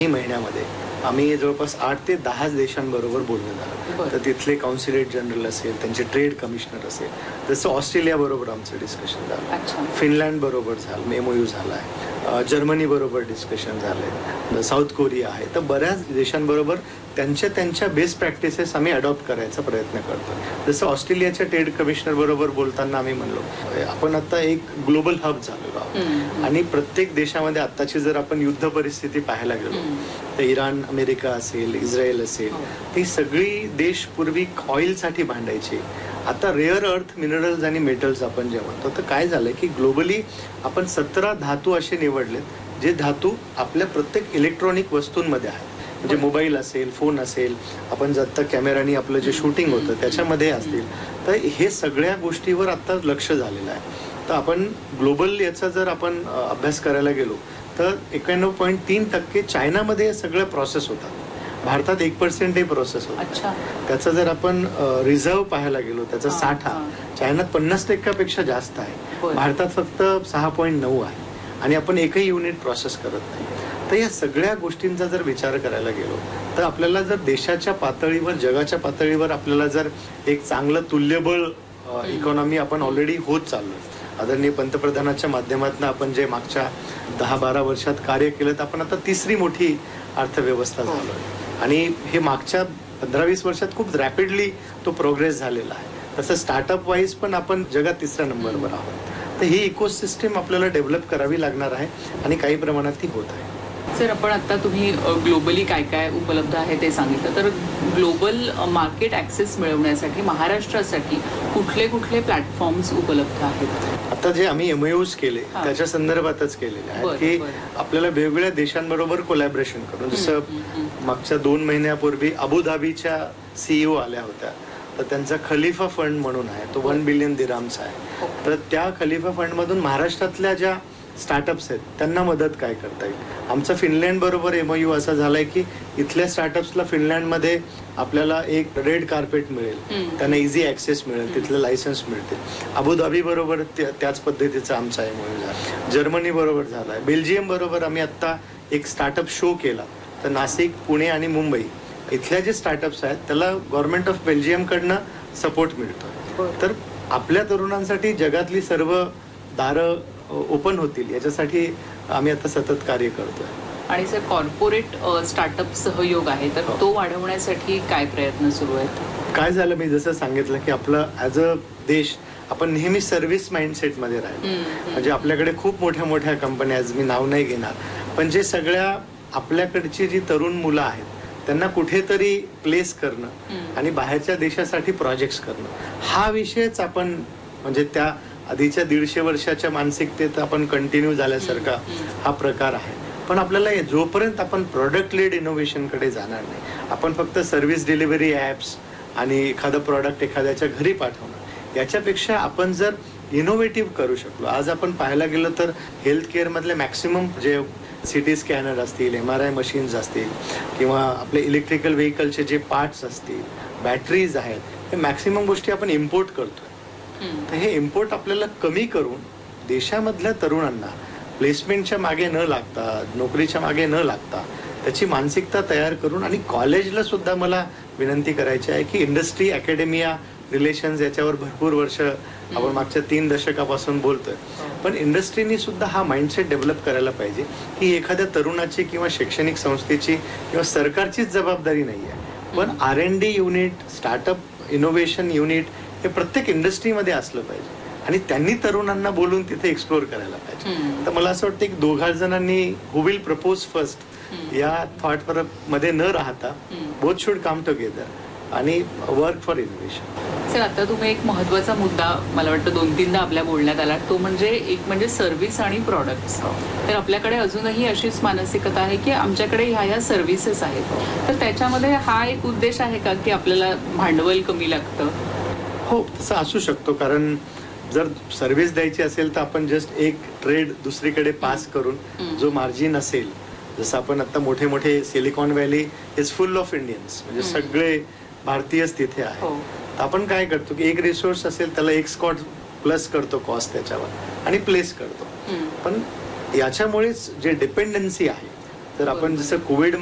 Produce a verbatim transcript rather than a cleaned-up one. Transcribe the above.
महिन्यामध्ये आम्ही जवळपास आठ ते दहा देशांबरोबर बोलणं झालं. तर तिथले कॉन्सुलेट जनरल असेल, त्यांचे ट्रेड कमिशनर असेल, जसं ऑस्ट्रेलिया बरोबर आमचं डिस्कशन झालं, फिनलँड बरोबर झालं, एमओयू झाला आहे, जर्मनी बरोबर डिस्कशन झालंय, साऊथ कोरिया आहे. तर बऱ्याच देशांबरोबर त्यांच्या त्यांच्या बेस्ट प्रॅक्टिसेस आम्ही अडॉप्ट करायचा प्रयत्न करतो. जसं ऑस्ट्रेलियाच्या ट्रेड कमिशनर बरोबर बोलताना आम्ही म्हणलो आपण आता एक ग्लोबल हब झालेलो आहोत आणि प्रत्येक देशामध्ये आत्ताची जर आपण युद्ध परिस्थिती पाहायला गेलो तर इराण, अमेरिका असेल, इस्रायल असेल, ही सगळी देश पूर्वी ऑइलसाठी भांडायचे. आता रेअर अर्थ मिनरल्स आणि मेटल्स आपण जे म्हणतो, तर काय झालंय की ग्लोबली आपण सतरा धातू असे निवडलेत जे धातू आपल्या प्रत्येक इलेक्ट्रॉनिक वस्तूंमध्ये आहेत. म्हणजे मोबाईल असेल, फोन असेल, आपण जाता कॅमेरानी आपलं जे शूटिंग होतं त्याच्यामध्ये असतील. तर हे सगळ्या गोष्टीवर आता लक्ष झालेलं आहे. तर आपण ग्लोबल याचा जर आपण अभ्यास करायला गेलो तर एक्याण्णव पॉईंट तीन टक्के चायनामध्ये सगळं प्रोसेस होतात. भारतात एक पर्सेंट हे प्रोसेस होतं. त्याचा जर आपण रिझर्व्ह पाहायला गेलो, त्याचा साठा चायनात पन्नास टक्क्यापेक्षा जास्त आहे, भारतात फक्त सहा पॉईंट नऊ आहे आणि आपण एकही युनिट प्रोसेस करत नाही. तर या सगळ्या गोष्टींचा जर विचार करायला गेलो तर आपल्याला जर देशाच्या पातळीवर, जगाच्या पातळीवर आपल्याला जर एक चांगलं तुल्यबळ इकॉनॉमी आपण ऑलरेडी होत चाललोय. आदरणीय पंतप्रधानाच्या माध्यमातून आपण जे मागच्या दहा बारा वर्षात कार्य केलं तर आपण आता तिसरी मोठी अर्थव्यवस्था झालोय आणि हे मागच्या पंधरा वीस वर्षात खूप रॅपिडली तो प्रोग्रेस झालेला आहे. तसं स्टार्टअप वाईज पण आपण जगात तिसऱ्या नंबरवर आहोत. तर ही इकोसिस्टीम आपल्याला डेव्हलप करावी लागणार आहे आणि काही प्रमाणात ती होत आहे. सर, आपण आता तुम्ही ग्लोबली काय काय उपलब्ध आहे ते सांगितलं, तर ग्लोबल मार्केट ॲक्सेस मिळवण्यासाठी महाराष्ट्रासाठी कुठले कुठले प्लॅटफॉर्म्स उपलब्ध आहेत? आता जे आम्ही एमओयूज केले त्याच्या संदर्भातच केलेले आहे की आपल्याला वेगवेगळ्या देशांबरोबर कोलॅबरेशन करून, जसं मागच्या दोन महिन्यापूर्वी अबुधाबीच्या सीईओ आल्या होत्या, तर त्यांचा खलिफा फंड म्हणून आहे, तो वन बिलियन दिराम्स आहे. तर त्या खलिफा फंड मधून महाराष्ट्रातल्या ज्या स्टार्टअप्स आहेत त्यांना मदत काय करता येईल. आमचा फिनलँड बरोबर एमओयू असा झालाय की इथल्या स्टार्टअप्सला फिनलँडमध्ये आपल्याला एक रेड कार्पेट मिळेल, त्यांना इझी ऍक्सेस मिळेल, तिथलं लायसन्स मिळते. अबुधाबी बरोबर त्याच पद्धतीचा आमचा एमओयू झाला. जर्मनी बरोबर झालाय. बेल्जियम बरोबर आम्ही आता एक स्टार्टअप शो केला. तर नाशिक, पुणे आणि मुंबई इथल्या जे स्टार्टअप्स आहेत त्याला गव्हर्नमेंट ऑफ बेल्जियम कडनं सपोर्ट मिळतो. तर आपल्या तरुणांसाठी जगातली सर्व दारं ओपन होतील याच्यासाठी आम्ही आता सतत कार्य करतोय. आणि सर, कॉर्पोरेट स्टार्टअप सहयोग आहे तर तो वाढवण्यासाठी काय प्रयत्न सुरू आहेत? काय झालं, मी जसं सांगितलं की आपलं ॲज अ देश आपण नेहमी सर्व्हिस माइंडसेटमध्ये राहिलो. म्हणजे आपल्याकडे खूप मोठ्या मोठ्या कंपन्या, मी नाव नाही घेणार, पण जे सगळ्या आपल्याकडची जी तरुण मुलं आहेत त्यांना कुठेतरी प्लेस करणं आणि बाहेरच्या देशासाठी प्रोजेक्ट्स करणं, हा विषयच आपण म्हणजे त्या आधीच्या दीडशे वर्षाच्या मानसिकतेत आपण कंटिन्यू झाल्यासारखा हा प्रकार आहे. पण आपल्याला जोपर्यंत आपण प्रोडक्ट लेड इनोव्हेशनकडे जाणार नाही, आपण फक्त सर्व्हिस डिलिव्हरी ॲप्स आणि एखादं प्रॉडक्ट एखाद्याच्या घरी पाठवणं, याच्यापेक्षा आपण जर इनोव्हेटिव्ह करू शकलो. आज आपण पाहायला गेलो तर हेल्थ केअरमधले मॅक्सिमम जे सिटी स्कॅनर असतील, एम आर आय मशीन्स असतील किंवा आपले इलेक्ट्रिकल व्हेकलचे जे पार्ट्स असतील, बॅटरीज आहेत, हे मॅक्सिमम गोष्टी आपण इम्पोर्ट करतोय. तर हे इम्पोर्ट आपल्याला कमी करून देशामधल्या तरुणांना प्लेसमेंटच्या मागे न लागता, नोकरीच्या मागे न लागता त्याची मानसिकता तयार करून, आणि कॉलेजला सुद्धा मला विनंती करायची आहे की इंडस्ट्री अकॅडमिया रिलेशन्स याच्यावर भरपूर वर्ष आपण मागच्या तीन दशकापासून बोलतोय, पण इंडस्ट्रीनी सुद्धा हा माइंडसेट डेव्हलप करायला पाहिजे की एखाद्या तरुणाची किंवा शैक्षणिक संस्थेची किंवा सरकारचीच जबाबदारी नाही आहे, पण R N D unit, startup innovation unit हे प्रत्येक इंडस्ट्रीमध्ये असलं पाहिजे आणि त्यांनी तरुणांना बोलून तिथे एक्सप्लोर करायला पाहिजे. तर मला असं वाटतं की दोघा जणांनी हु विल प्रपोज फर्स्ट या थॉट मध्ये न राहता बोथ शुड कम टुगेदर आणि वर्क फॉर इनोव्हेशन. सर, आता तुम्ही एक महत्वाचा मुद्दा मला वाटतं दोन तीनदा आपल्या बोलण्यात आला, तो म्हणजे एक म्हणजे सर्व्हिस आणि प्रॉडक्ट्स. तर आपल्याकडे अजूनही अशीच मानसिकता आहे की आमच्याकडे ह्या ह्या सर्व्हिसेस आहेत, तर त्याच्यामध्ये हा एक उद्देश आहे का की आपल्याला भांडवल कमी लागतं? हो, तसं असू शकतो. कारण जर सर्व्हिस द्यायची असेल तर आपण जस्ट एक ट्रेड दुसरीकडे पास करून जो मार्जिन असेल, जसं आपण आता मोठे मोठे silicon valley is full of Indians, म्हणजे सगळे भारतीयच तिथे आहे. तर आपण काय करतो की एक रिसोर्स असेल त्याला एक स्कॉट प्लस करतो कॉस्ट त्याच्यावर आणि प्लेस करतो. पण याच्यामुळेच जे डिपेंडन्सी आहे तर आपण बरोबर. जसं कोविड